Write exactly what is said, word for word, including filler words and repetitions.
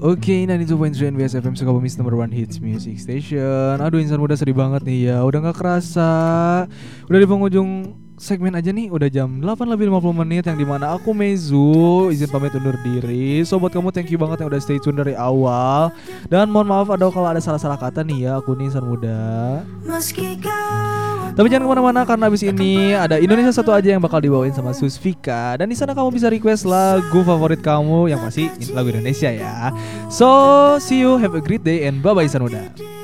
Oke, sembilan puluh dua koma tiga B S F M Sukabumi's number one hits music station. Aduh, insan muda sedih banget nih ya. Udah gak kerasa, udah di penghujung segmen aja nih. Udah jam delapan lebih lima puluh menit, yang dimana aku Mezu izin pamit undur diri. So buat kamu thank you banget yang udah stay tune dari awal. Dan mohon maaf ada kalau ada salah-salah kata nih ya, aku nih insan muda. Tapi jangan kemana-mana karena abis ini ada Indonesia Satu aja yang bakal dibawain sama Susvika. Dan di sana kamu bisa request lagu favorit kamu yang masih lagu Indonesia ya. So see you, have a great day and bye bye insan muda.